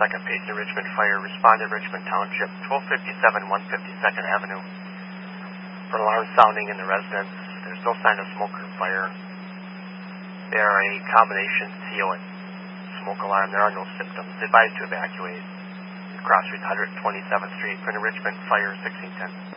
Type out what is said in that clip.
second Payson Richmond Fire. Responded Richmond Township, 1257 152nd Avenue. For alarm sounding in the residence. There's no sign of smoke or fire. They are a combination CO and smoke alarm. There are no symptoms. Advised to evacuate. Cross Street, 127th Street, Printer Richmond Fire, 1610.